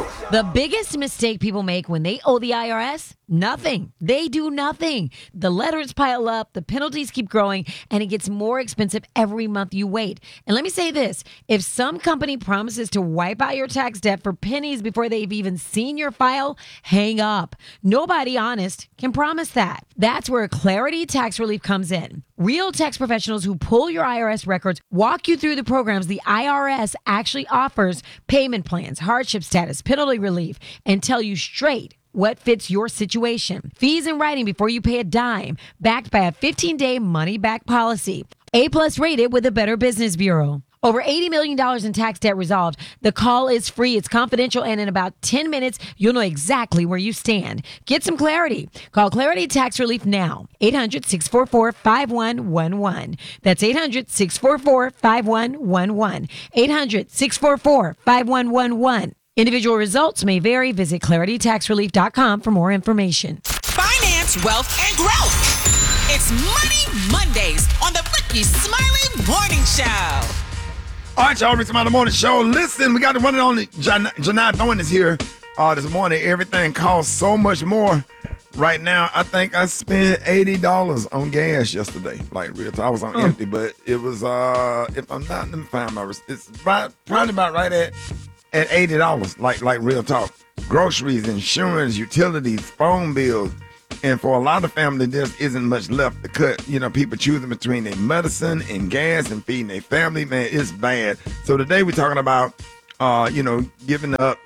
The biggest mistake people make when they owe the IRS? Nothing. They do nothing. The letters pile up, the penalties keep growing, and it gets more expensive every month you wait. And let me say this, if some company promises to wipe out your tax debt for pennies before they've even seen your file, hang up. Nobody honest can promise that. That's where Clarity Tax Relief comes in. Real tax professionals who pull your IRS records walk you through the programs the IRS actually offers, payment plans, hardship status, penalty relief, and tell you straight what fits your situation. Fees in writing before you pay a dime, backed by a 15-day money-back policy. A+ rated with the Better Business Bureau. Over $80 million in tax debt resolved. The call is free. It's confidential. And in about 10 minutes, you'll know exactly where you stand. Get some clarity. Call Clarity Tax Relief now. 800-644-5111. That's 800-644-5111. 800-644-5111. Individual results may vary. Visit claritytaxrelief.com for more information. Finance, wealth, and growth. It's Money Mondays on the Ricky Smiley Morning Show. All right, y'all, Ricky Smiley Morning Show. Listen, we got the one and only Janai Thorne is here this morning. Everything costs so much more. Right now, I think I spent $80 on gas yesterday. Like, real talk. I was on empty, but it was, if I'm not, let me find my, it's probably about right at $80, like real talk. Groceries, insurance, utilities, phone bills. And for a lot of families, there isn't much left to cut. You know, people choosing between their medicine and gas and feeding their family. Man, it's bad. So today we're talking about, giving up.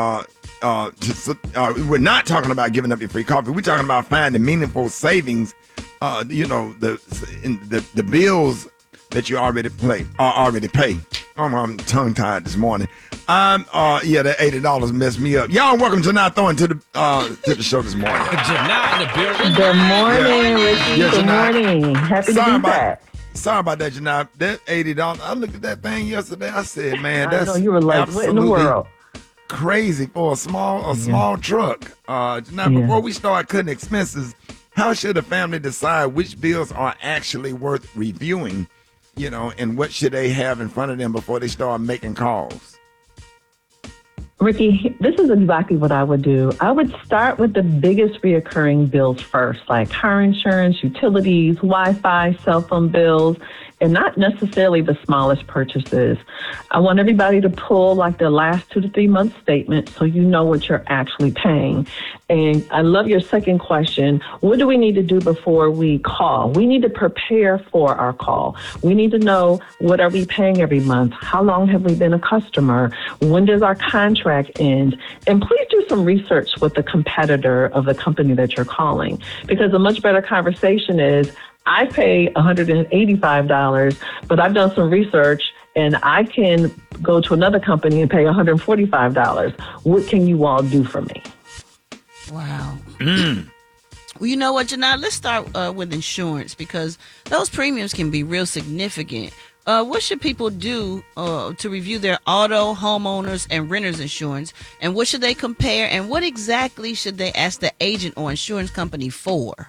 We're not talking about giving up your free coffee. We're talking about finding meaningful savings. The bills that you already pay. I'm tongue tied this morning. That $80 messed me up. Y'all, welcome to Janai Thorne to the show this morning. Janai in the building. Good morning, Ricky. Good morning. Happy to be back. Sorry about that, Janai. That $80. I looked at that thing yesterday. I said, man, I know you were like, what in the world? Crazy for a small truck. Janai, before we start cutting expenses, how should a family decide which bills are actually worth reviewing? You know, and what should they have in front of them before they start making calls? Ricky, this is exactly what I would do. I would start with the biggest reoccurring bills first, like car insurance, utilities, Wi-Fi, cell phone bills, and not necessarily the smallest purchases. I want everybody to pull like the last 2 to 3 month statement so you know what you're actually paying. And I love your second question. What do we need to do before we call? We need to prepare for our call. We need to know, what are we paying every month? How long have we been a customer? When does our contract end? And please do some research with the competitor of the company that you're calling, because a much better conversation is, I pay $185, but I've done some research and I can go to another company and pay $145. What can you all do for me? Wow. Well, you know what, Janai? Let's start with insurance, because those premiums can be real significant. What should people do to review their auto, homeowners, and renters insurance? And what should they compare? And what exactly should they ask the agent or insurance company for?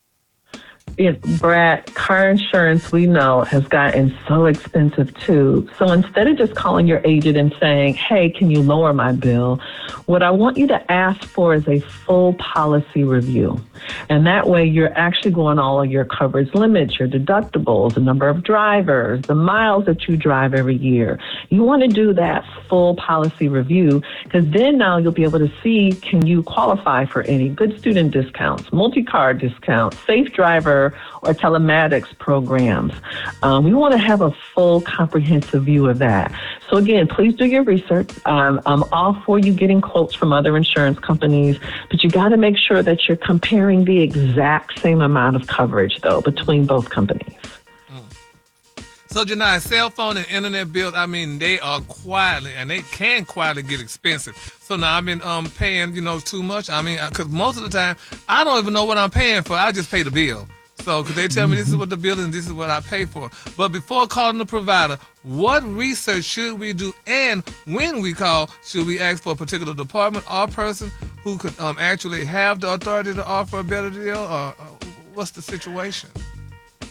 Brad, car insurance, we know, has gotten so expensive too. So instead of just calling your agent and saying, hey, can you lower my bill? What I want you to ask for is a full policy review. And that way you're actually going all of your coverage limits, your deductibles, the number of drivers, the miles that you drive every year. You want to do that full policy review, because then now you'll be able to see, can you qualify for any good student discounts, multi-car discounts, safe driver, or telematics programs. We want to have a full comprehensive view of that. So again, please do your research. I'm all for you getting quotes from other insurance companies, but you got to make sure that you're comparing the exact same amount of coverage, though, between both companies. So, Janai, cell phone and internet bills, I mean, they are quietly, and they can quietly get expensive. So now I've been paying, too much. I mean, because most of the time, I don't even know what I'm paying for. I just pay the bill. So, because they tell me this is what the bill is and this is what I pay for. But before calling the provider, what research should we do? And when we call, should we ask for a particular department or person who could actually have the authority to offer a better deal? Or what's the situation?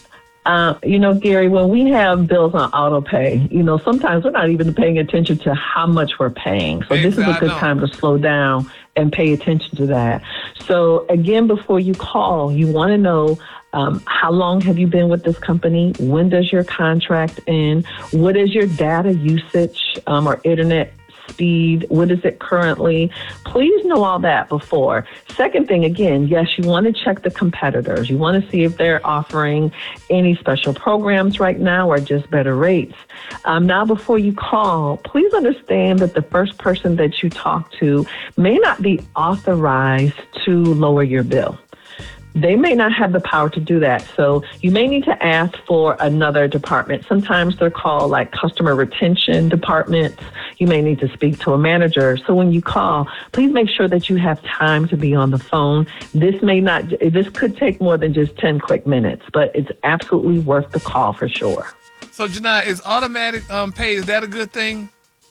Gary, when we have bills on auto pay, sometimes we're not even paying attention to how much we're paying. So this is a good time to slow down and pay attention to that. So again, before you call, you want to know how long have you been with this company? When does your contract end? What is your data usage or internet speed? What is it currently? Please know all that before. Second thing, again, yes, you want to check the competitors. You want to see if they're offering any special programs right now or just better rates. Now, before you call, please understand that the first person that you talk to may not be authorized to lower your bill. They may not have the power to do that. So you may need to ask for another department. Sometimes they're called like customer retention departments. You may need to speak to a manager. So when you call, please make sure that you have time to be on the phone. This could take more than just 10 quick minutes, but it's absolutely worth the call for sure. So Janai, is automatic pay, is that a good thing?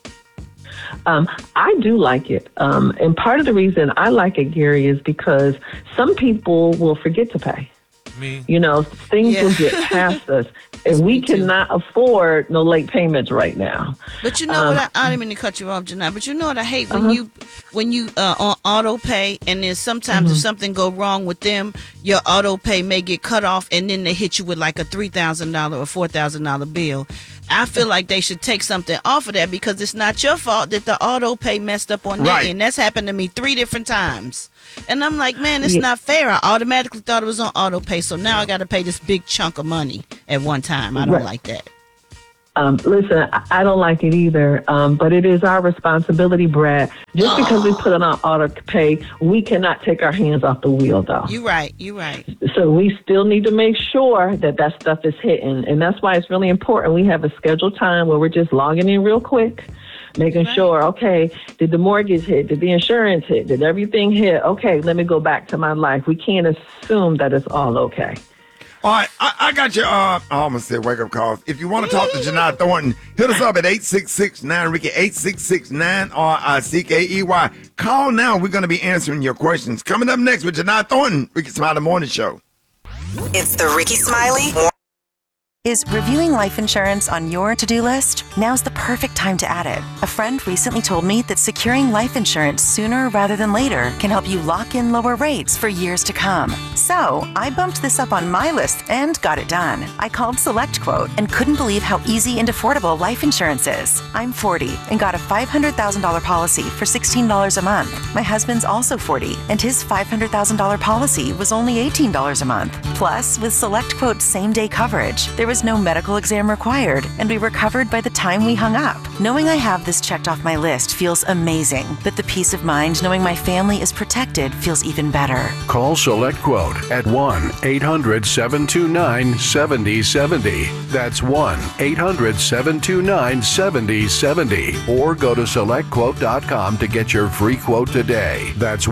I do like it. And part of the reason I like it, Gary, is because some people will forget to pay. Me. Things will get past us. And we cannot afford no late payments right now. But you know what? I didn't mean to cut you off, Janai. But you know what I hate when you on auto pay, and then sometimes if something go wrong with them, your auto pay may get cut off, and then they hit you with like a $3,000 or $4,000 bill. I feel like they should take something off of that because it's not your fault that the auto pay messed up on that end. That's happened to me 3 different times. And I'm like, man, it's not fair. I automatically thought it was on auto pay, so now I got to pay this big chunk of money at one time. I don't like that. Listen, I don't like it either, but it is our responsibility, Brad. Just because we put it on auto pay, we cannot take our hands off the wheel, though. You're right. So we still need to make sure that stuff is hitting, and that's why it's really important. We have a scheduled time where we're just logging in real quick, making sure, okay, did the mortgage hit? Did the insurance hit? Did everything hit? Okay, let me go back to my life. We can't assume that it's all okay. All right, I got your, I almost said wake-up calls. If you want to talk to Janai Thornton, hit us up at 866-9-RICKY, 866-9-RICKEY. Call now. We're going to be answering your questions. Coming up next with Janai Thornton, Ricky Smiley Morning Show. It's the Ricky Smiley. Is reviewing life insurance on your to-do list? Now's the perfect time to add it. A friend recently told me that securing life insurance sooner rather than later can help you lock in lower rates for years to come. So I bumped this up on my list and got it done. I called SelectQuote and couldn't believe how easy and affordable life insurance is. I'm 40 and got a $500,000 policy for $16 a month. My husband's also 40 and his $500,000 policy was only $18 a month. Plus, with SelectQuote's same-day coverage, there was no medical exam required, and we were covered by the time we hung up. Knowing I have this checked off my list feels amazing, but the peace of mind knowing my family is protected feels even better. Call SelectQuote at 1-800-729-7070. That's 1-800-729-7070. Or go to SelectQuote.com to get your free quote today. That's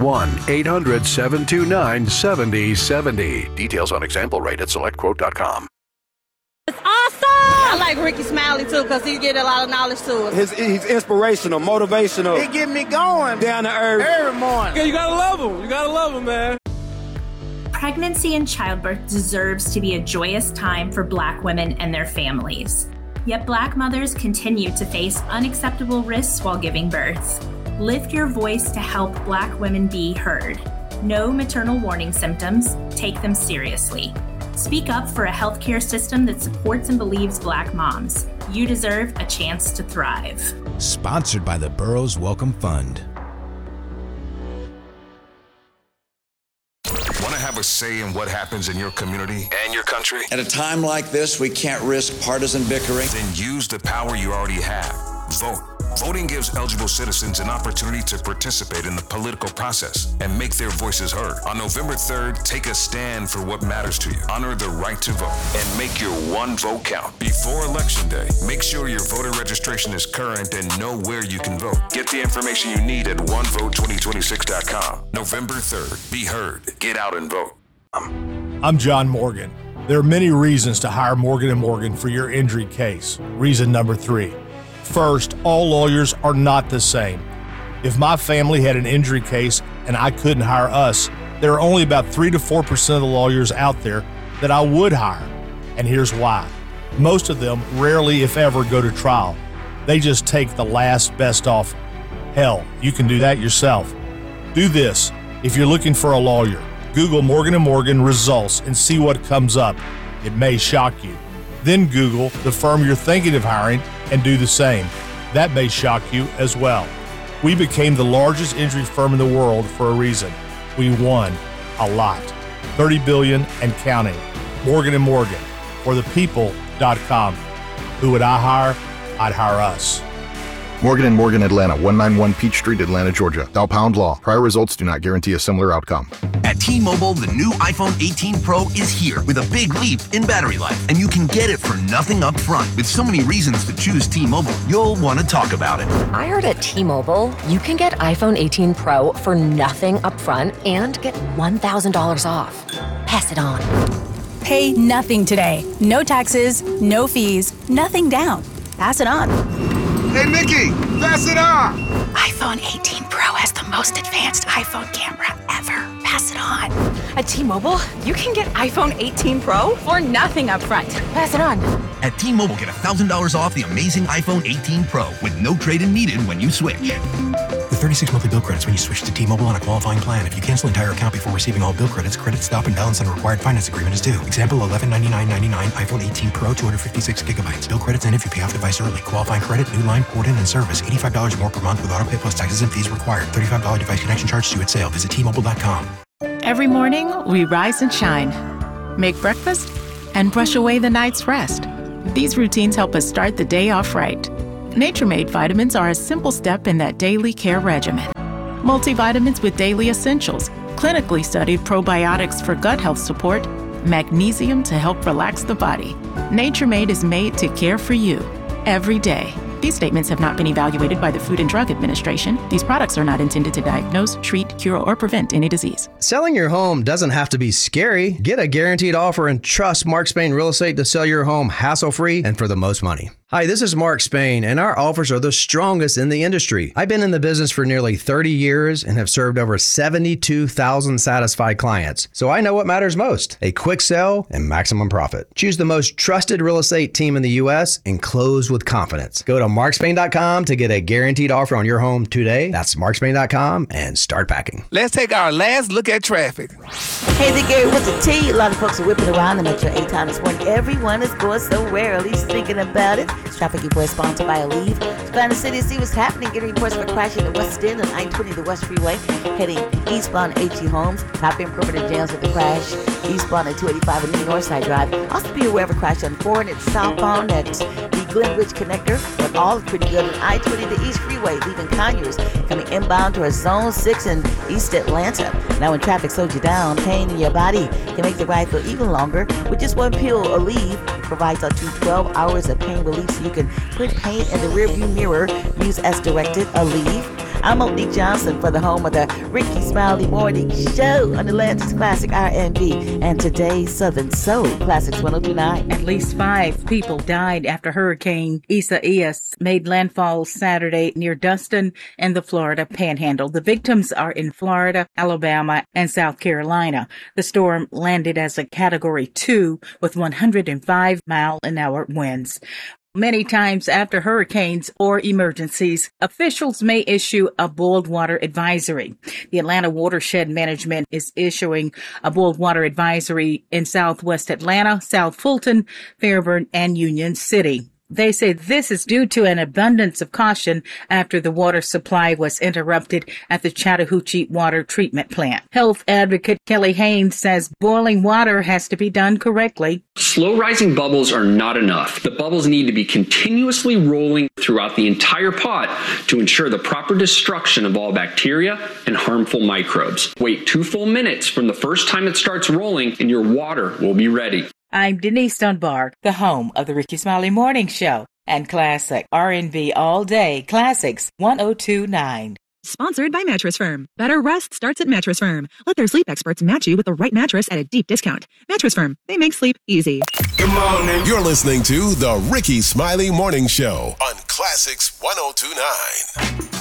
1-800-729-7070. Details on example rate at SelectQuote.com. It's awesome! I like Ricky Smiley too because he get a lot of knowledge to us. He's inspirational, motivational. He get me going. Down to earth. Every morning. Yeah, you gotta love him. You gotta love him, man. Pregnancy and childbirth deserves to be a joyous time for Black women and their families. Yet Black mothers continue to face unacceptable risks while giving birth. Lift your voice to help Black women be heard. Know maternal warning symptoms. Take them seriously. Speak up for a healthcare system that supports and believes Black moms. You deserve a chance to thrive. Sponsored by the Burroughs Welcome Fund. Want to have a say in what happens in your community and your country? At a time like this, we can't risk partisan bickering. Then use the power you already have. Vote. Voting gives eligible citizens an opportunity to participate in the political process and make their voices heard. On November 3rd, take a stand for what matters to you. Honor the right to vote and make your one vote count. Before Election Day, make sure your voter registration is current and know where you can vote. Get the information you need at onevote2026.com. November 3rd, be heard. Get out and vote. I'm John Morgan. There are many reasons to hire Morgan & Morgan for your injury case. Reason number 3. First, all lawyers are not the same. If my family had an injury case and I couldn't hire us, there are only about 3 to 4% of the lawyers out there that I would hire. And here's why. Most of them rarely, if ever, go to trial. They just take the last best offer. Hell, you can do that yourself. Do this. If you're looking for a lawyer, Google Morgan & Morgan results and see what comes up. It may shock you. Then Google the firm you're thinking of hiring and do the same. That may shock you as well. We became the largest injury firm in the world for a reason. We won a lot. $30 billion and counting. Morgan & Morgan. ForThePeople.com. Who would I hire? I'd hire us. Morgan & Morgan Atlanta, 191 Peach Street, Atlanta, Georgia. Dial pound law. Prior results do not guarantee a similar outcome. At T-Mobile, the new iPhone 18 Pro is here with a big leap in battery life, and you can get it for nothing up front. With so many reasons to choose T-Mobile, you'll want to talk about it. I heard at T-Mobile, you can get iPhone 18 Pro for nothing up front and get $1,000 off. Pass it on. Pay nothing today. No taxes, no fees, nothing down. Pass it on. Hey, Nikki, pass it on. iPhone 18 Pro has the most advanced iPhone camera ever. Pass it on. At T-Mobile, you can get iPhone 18 Pro for nothing up front. Pass it on. At T-Mobile, get $1,000 off the amazing iPhone 18 Pro with no trade-in needed when you switch. With 36 monthly bill credits when you switch to T-Mobile on a qualifying plan. If you cancel entire account before receiving all bill credits, credit stop and balance on a required finance agreement is due. Example, $1199.99 iPhone 18 Pro, 256 gigabytes. Bill credits end if you pay off device early. Qualifying credit, new line, port in, and service. $85 more per month with auto pay plus taxes and fees required. $35 device connection charge due at sale. Visit T-Mobile.com. Every morning, we rise and shine, make breakfast, and brush away the night's rest. These routines help us start the day off right. Nature Made vitamins are a simple step in that daily care regimen. Multivitamins with daily essentials, clinically studied probiotics for gut health support, magnesium to help relax the body. Nature Made is made to care for you every day. These statements have not been evaluated by the Food and Drug Administration. These products are not intended to diagnose, treat, cure, or prevent any disease. Selling your home doesn't have to be scary. Get a guaranteed offer and trust Mark Spain Real Estate to sell your home hassle-free and for the most money. Hi, this is Mark Spain, and our offers are the strongest in the industry. I've been in the business for nearly 30 years and have served over 72,000 satisfied clients. So I know what matters most, a quick sell and maximum profit. Choose the most trusted real estate team in the U.S. and close with confidence. Go to markspain.com to get a guaranteed offer on your home today. That's markspain.com and start packing. Let's take our last look at traffic. Hey, the Gary with the T. A lot of folks are whipping around the Metro 8 town this morning. Everyone is going somewhere, at least thinking about it. Traffic report sponsored by Aleve. Spanner City to see what's happening. Getting reports for crashing at West End and I-20, the West Freeway. Heading eastbound H.E. Homes. Not being permanent jams with the crash. Eastbound at 285 and Northside Drive. Also be aware of a crash on 4 and at southbound at the Glenridge Connector. But all is pretty good on I-20, the East Freeway, leaving Conyers. Coming inbound towards Zone 6 in East Atlanta. Now when traffic slows you down, pain in your body can make the ride feel even longer. With just one pill, Aleve provides up to 12 hours of pain relief so you can put pain in the rearview mirror. Use as directed, Aleve. I'm Monique Johnson for the home of the Ricky Smiley Morning Show on Atlanta's Classic R&B and today's Southern Soul Classics 1029. At least 5 people died after Hurricane Isaias made landfall Saturday near Dustin and the Florida Panhandle. The victims are in Florida, Alabama, and South Carolina. The storm landed as a Category 2 with 105-mile-an-hour winds. Many times after hurricanes or emergencies, officials may issue a boiled water advisory. The Atlanta Watershed Management is issuing a boiled water advisory in Southwest Atlanta, South Fulton, Fairburn, and Union City. They say this is due to an abundance of caution after the water supply was interrupted at the Chattahoochee Water Treatment Plant. Health advocate Kelly Haynes says boiling water has to be done correctly. Slow rising bubbles are not enough. The bubbles need to be continuously rolling throughout the entire pot to ensure the proper destruction of all bacteria and harmful microbes. Wait 2 full minutes from the first time it starts rolling and your water will be ready. I'm Denise Dunbar, the home of the Ricky Smiley Morning Show and Classic R&B All Day Classics 1029. Sponsored by Mattress Firm. Better rest starts at Mattress Firm. Let their sleep experts match you with the right mattress at a deep discount. Mattress Firm. They make sleep easy. Good morning. You're listening to the Ricky Smiley Morning Show on Classics 1029.